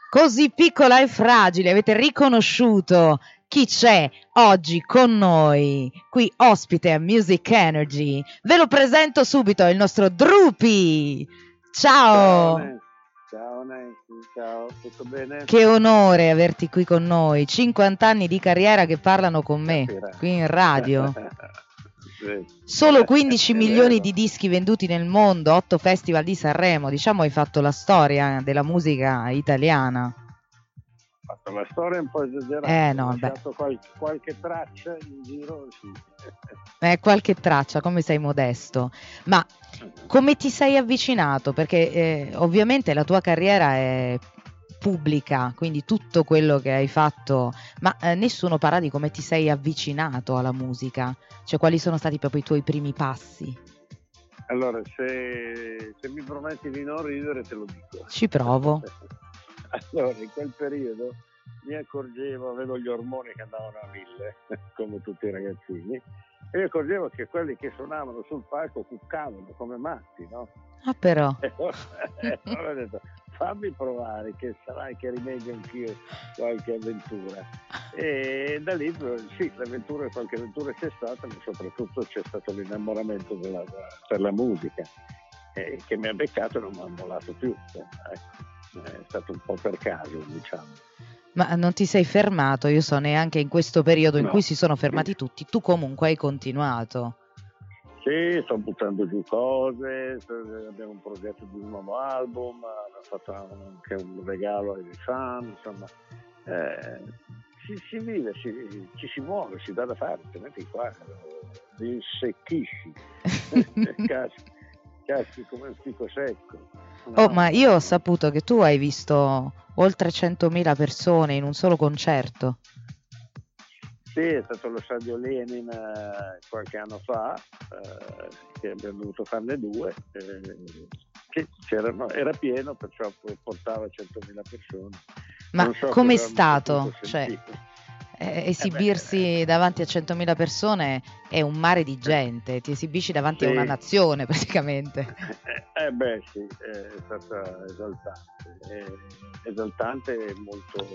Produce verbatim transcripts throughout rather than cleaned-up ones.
Così piccola e fragile, avete riconosciuto chi c'è oggi con noi, qui ospite a Music Energy. Ve lo presento subito, è il nostro Drupi. Ciao Ciao! Nancy, ciao Nancy, ciao, tutto bene? Che onore averti qui con noi. cinquanta anni di carriera che parlano con me, Capirà. qui in radio. Sì. Solo quindici È milioni vero. di dischi venduti nel mondo, otto festival di Sanremo. Diciamo hai fatto la storia della musica italiana. Ho fatto la storia un po' esagerata, Eh ho no, beh. lasciato qualche, qualche traccia in giro, sì. Eh, qualche traccia, come sei modesto. Ma come ti sei avvicinato? Perché eh, ovviamente la tua carriera è pubblica, quindi tutto quello che hai fatto, ma eh, nessuno parla di come ti sei avvicinato alla musica, cioè quali sono stati proprio i tuoi primi passi. Allora, se, se mi prometti di non ridere te lo dico. Ci provo. Allora, in quel periodo mi accorgevo, avevo gli ormoni che andavano a mille, come tutti i ragazzini, e mi accorgevo che quelli che suonavano sul palco cuccavano come matti, no? Ah però. E allora ho detto, fammi provare, che sarà che rimedio anch'io qualche avventura. E da lì, sì, l'avventura, qualche avventura c'è stata, ma soprattutto c'è stato l'innamoramento della, per la musica, eh, che mi ha beccato e non mi ha mollato più. Ecco. È stato un po' per caso, diciamo. Ma non ti sei fermato, io so, neanche in questo periodo in No. cui si sono fermati tutti, tu comunque hai continuato. Sì, sto buttando giù cose, abbiamo un progetto di un nuovo album, ho fatto anche un regalo ai fan, insomma, eh, si, si vive, si, ci si muove, si dà da fare, altrimenti qua ti insecchisci, caschi, caschi come un fico secco. No, Oh, ma io ho saputo che tu hai visto oltre centomila persone in un solo concerto. Sì, è stato lo Stadio Lenin eh, qualche anno fa, eh, che abbiamo dovuto farne due. Eh, sì, c'erano, era pieno, perciò portava centomila persone. Ma so com'è stato? Cioè, eh, esibirsi eh beh, davanti a centomila persone è un mare di gente, ti esibisci davanti sì. a una nazione praticamente. Eh beh sì, è stata esaltante, è esaltante e molto,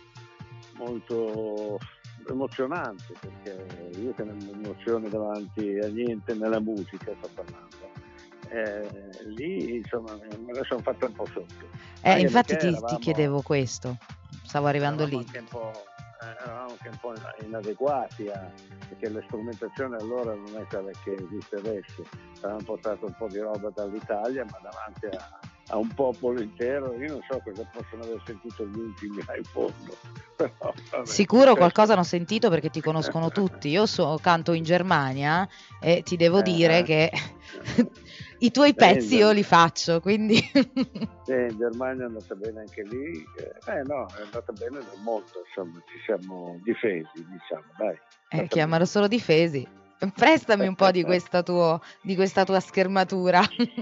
molto emozionante, perché io che non mi emoziono davanti a niente nella musica, sto parlando, eh, lì insomma me la sono fatta un po' sotto. Eh, Anche infatti ti, eravamo, ti chiedevo questo, stavo arrivando eravamo lì. Anche un po', eh, eravamo anche un po' inadeguati, a, perché la strumentazione allora non è quella che esiste adesso. Avevamo portato un po' di roba dall'Italia, ma davanti a, a un popolo intero, io non so cosa possono aver sentito gli ultimi là in fondo. Però, vabbè, Sicuro qualcosa hanno sentito perché ti conoscono tutti. Io so, canto in Germania e ti devo eh, dire eh. che i tuoi pezzi io li faccio, quindi... Sì, in Germania è andata bene anche lì. Eh no, è andata bene nel mondo, insomma, ci siamo difesi, diciamo, dai. Eh, chiamano solo difesi. Prestami un po' di questa, tuo, di questa tua schermatura.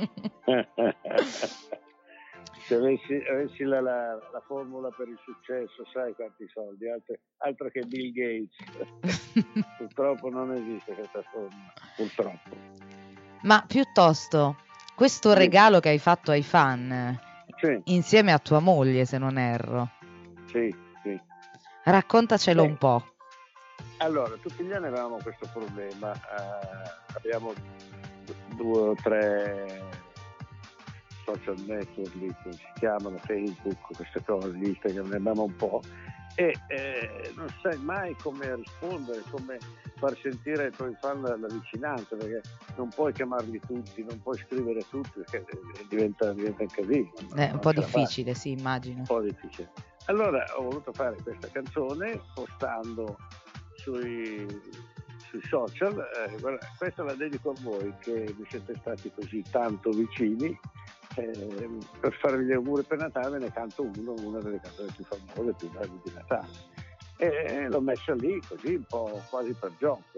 Se avessi, avessi la, la, la formula per il successo, sai quanti soldi, altro, altro che Bill Gates. Purtroppo non esiste questa formula, purtroppo. Ma piuttosto, questo sì. regalo che hai fatto ai fan, sì. insieme a tua moglie, se non erro. Sì, sì. Raccontacelo Beh. un po'. Allora, tutti gli anni avevamo questo problema, uh, abbiamo due o tre social network lì che si chiamano Facebook, queste cose, Instagram, ne abbiamo un po', e eh, non sai mai come rispondere, come far sentire ai tuoi fan la, la vicinanza, perché non puoi chiamarli tutti, non puoi scrivere tutti, perché diventa, diventa un casino. È un po' difficile, sì, immagino. Un po' difficile. Allora ho voluto fare questa canzone postando sui, sui social, eh, guarda, questa la dedico a voi che mi siete stati così tanto vicini, eh, per farvi gli auguri per Natale ne canto uno, una delle canzoni più famose, più belle di Natale, e l'ho messa lì così un po' quasi per gioco.